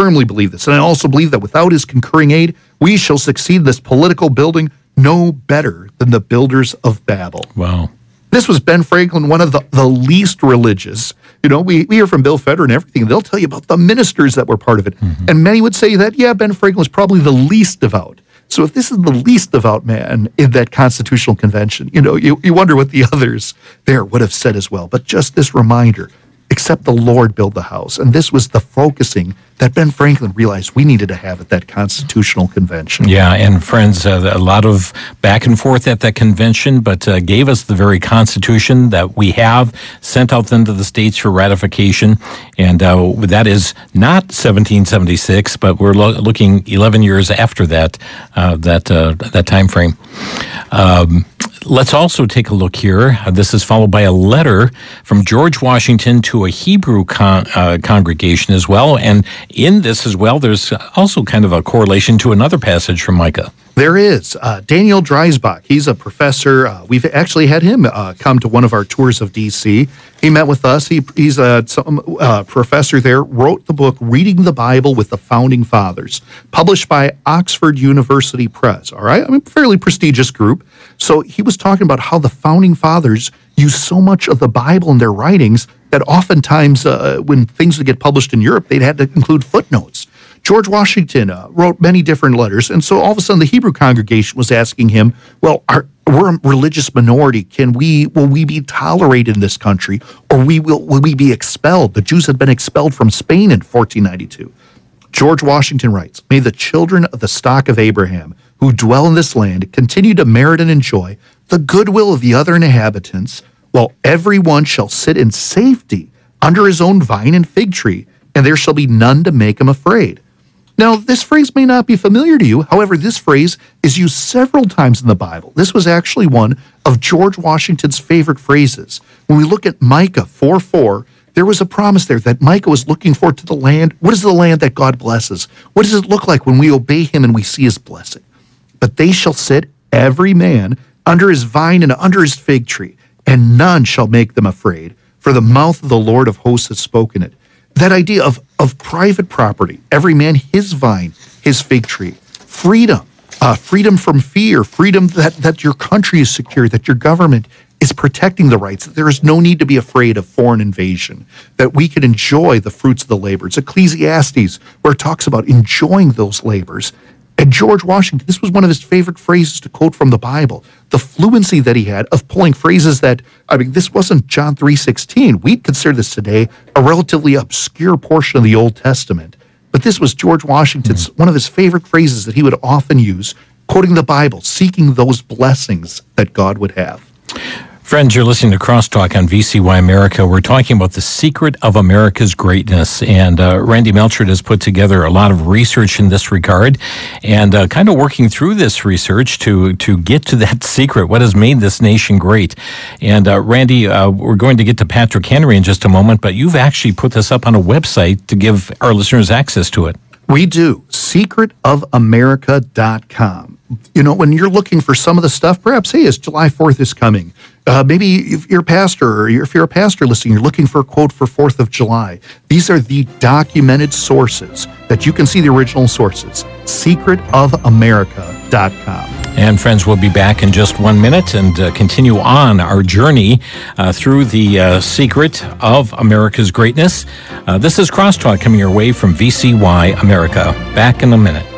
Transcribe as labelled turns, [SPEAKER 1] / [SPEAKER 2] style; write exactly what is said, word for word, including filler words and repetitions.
[SPEAKER 1] firmly believe this. And I also believe that without his concurring aid, we shall succeed this political building no better than the builders of Babel.
[SPEAKER 2] Wow.
[SPEAKER 1] This was Ben Franklin, one of the, the least religious. You know, we, we hear from Bill Feder and everything. They'll tell you about the ministers that were part of it. Mm-hmm. And many would say that, yeah, Ben Franklin was probably the least devout. So if this is the least devout man in that Constitutional Convention, you know, you, you wonder what the others there would have said as well. But just this reminder, except the Lord build the house. And this was the focusing that Ben Franklin realized we needed to have at that Constitutional Convention.
[SPEAKER 2] Yeah, and friends, uh, a lot of back and forth at that convention, but uh, gave us the very Constitution that we have, sent out then to the states for ratification. And uh, that is not seventeen seventy-six, but we're lo- looking eleven years after that, uh, that, uh, that time frame. Um, Let's also take a look here. Uh, this is followed by a letter from George Washington to a Hebrew con- uh, congregation as well. And in this as well, there's also kind of a correlation to another passage from Micah.
[SPEAKER 1] There is. Uh, Daniel Dreisbach, he's a professor. Uh, we've actually had him uh, come to one of our tours of D C. He met with us. He, he's a some, uh, professor there, wrote the book, Reading the Bible with the Founding Fathers, published by Oxford University Press, all right? I mean, fairly prestigious group. So he was talking about how the Founding Fathers used so much of the Bible in their writings that oftentimes uh, when things would get published in Europe, they'd had to include footnotes. George Washington uh, wrote many different letters, and so all of a sudden the Hebrew congregation was asking him, well, are, we're a religious minority. Can we, will we be tolerated in this country, or we will, will we be expelled? The Jews had been expelled from Spain in fourteen ninety-two. George Washington writes, may the children of the stock of Abraham who dwell in this land continue to merit and enjoy the goodwill of the other inhabitants, while every one shall sit in safety under his own vine and fig tree, and there shall be none to make him afraid. Now, this phrase may not be familiar to you. However, this phrase is used several times in the Bible. This was actually one of George Washington's favorite phrases. When we look at Micah four four, there was a promise there that Micah was looking forward to the land. What is the land that God blesses? What does it look like when we obey him and we see his blessing? But they shall sit, every man, under his vine and under his fig tree, and none shall make them afraid, for the mouth of the Lord of hosts has spoken it. That idea of, of private property, every man his vine, his fig tree, freedom, uh, freedom from fear, freedom that, that your country is secure, that your government is protecting the rights, that there is no need to be afraid of foreign invasion, that we can enjoy the fruits of the labor. It's Ecclesiastes, where it talks about enjoying those labors. And George Washington, this was one of his favorite phrases to quote from the Bible. The fluency that he had of pulling phrases that, I mean, this wasn't John three sixteen. We'd consider this today a relatively obscure portion of the Old Testament. But this was George Washington's, mm. one of his favorite phrases that he would often use, quoting the Bible, seeking those blessings that God would have.
[SPEAKER 2] Friends, you're listening to Crosstalk on V C Y America. We're talking about the secret of America's greatness. And uh, Randy Melchert has put together a lot of research in this regard and uh, kind of working through this research to, to get to that secret, what has made this nation great. And uh, Randy, uh, we're going to get to Patrick Henry in just a moment, but you've actually put this up on a website to give our listeners access to it.
[SPEAKER 1] We do. secret of america dot com. You know, when you're looking for some of the stuff, perhaps, hey, as July fourth is coming, uh, maybe if you're a pastor or if you're a pastor listening, you're looking for a quote for fourth of July. These are the documented sources that you can see the original sources. secret of america dot com.
[SPEAKER 2] And friends, we'll be back in just one minute and uh, continue on our journey uh, through the uh, secret of America's greatness. Uh, this is Crosstalk coming your way from V C Y America. Back in a minute.